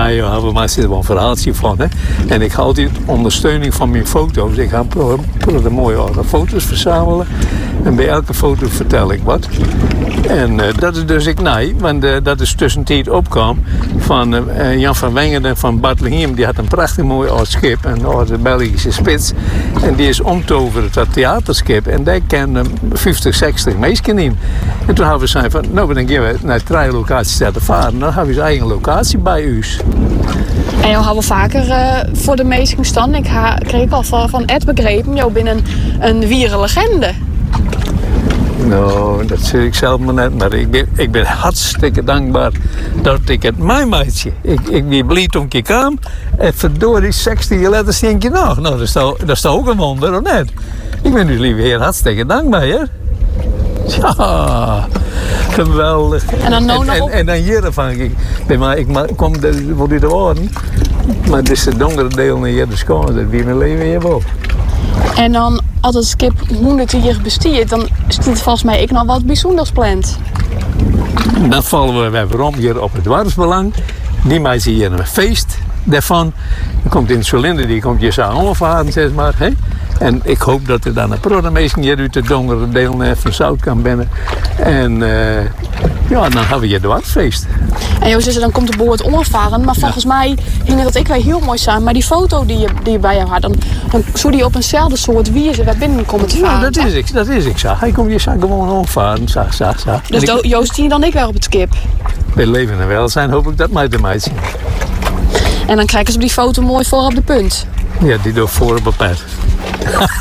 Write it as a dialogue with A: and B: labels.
A: Nou ja, we maken er wel een verhaaltje van. Hè? En ik ga altijd ondersteuning van mijn foto's. Ik ga de mooie oude foto's verzamelen. En bij elke foto vertel ik wat. En dat is dus want dat is tussentijd opkwam van Jan van Wengeren van Bartleheim. Die had een prachtig mooi oud schip, een oude Belgische spits. En die is omtoverd dat theaterschip. En daar kennen 50, 60 mensen in. En toen hebben we gezegd van, nou dan gaan we naar 3 locaties te varen. Dan hebben we zijn eigen locatie bij u.
B: En jou hebben vaker voor de meesten staan. Ik kreeg al van Ed begrepen, jou bent een wierenlegende.
A: Nou, dat zeg ik zelf maar net. Maar ik ben hartstikke dankbaar dat ik het mijn meidje. Ik ben blij toen ik kwam. En verdorie, 60 jaar later denk je nog. Nou, dat is toch ook een wonder, of net? Ik ben u lieve heer hartstikke dankbaar, hè? Ja, geweldig.
B: En dan nog op...
A: En dan hier van ik kom voor die de woorden. Maar het is het donkere deel naar hier de schoon. Dat wie mijn leven hier wel.
B: En dan, als het skip 100 jaar bestiert, dan is het volgens mij ik nog wat bijzonders plant.
A: Dan vallen we weer om hier op het dwarsbelang. Die maakt hier een feest daarvan. Dan komt in het cilinder, die komt je samen omvaren, zeg maar. Hè? En ik hoop dat er dan een prodemeester hier uit het donkere deel van Zout kan binnen. En dan hebben we hier dwarsfeest.
B: En Jozef, dan komt de boot omvaren. Maar volgens mij hing dat ik wel heel mooi samen. Maar die foto die je bij jou had, dan zou die op eenzelfde soort wiezen waar binnen komen te varen.
A: Ja, dat is ik zo. Hij komt hier gewoon omvaren. Zo.
B: Dus Joost die dan ik wel op het skip?
A: Bij leven en welzijn hoop ik dat mij de meid zien.
B: En dan krijgen ze op die foto mooi voor op de punt.
A: Ja, die door voor op het pad.